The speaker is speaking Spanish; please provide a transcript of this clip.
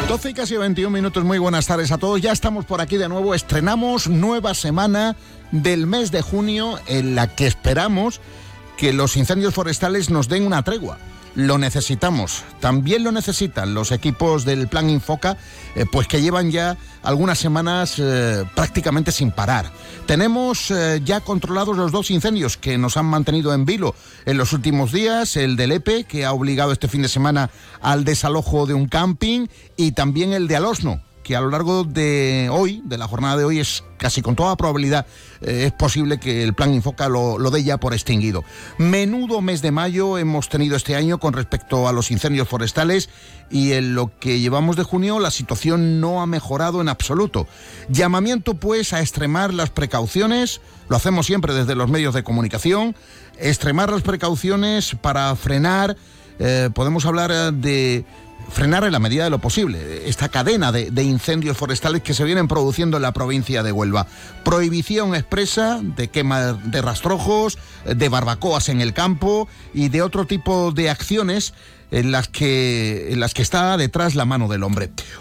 12 y casi 21 minutos, muy buenas tardes a todos. Ya estamos por aquí de nuevo, estrenamos nueva semana del mes de junio en la que esperamos que los incendios forestales nos den una tregua. Lo necesitamos, también lo necesitan los equipos del Plan Infoca, pues que llevan ya algunas semanas prácticamente sin parar. Tenemos ya controlados los 2 incendios que nos han mantenido en vilo en los últimos días, el de Lepe, que ha obligado este fin de semana al desalojo de un camping, y también el de Alosno, que a lo largo de hoy, de la jornada de hoy, es casi con toda probabilidad es posible que el Plan Infoca lo dé ya por extinguido. Menudo mes de mayo hemos tenido este año con respecto a los incendios forestales, y en lo que llevamos de junio la situación no ha mejorado en absoluto. Llamamiento pues a extremar las precauciones, lo hacemos siempre desde los medios de comunicación, extremar las precauciones para frenar, podemos hablar de frenar en la medida de lo posible esta cadena de incendios forestales que se vienen produciendo en la provincia de Huelva. Prohibición expresa de quema de rastrojos, de barbacoas en el campo y de otro tipo de acciones en las que está detrás la mano del hombre.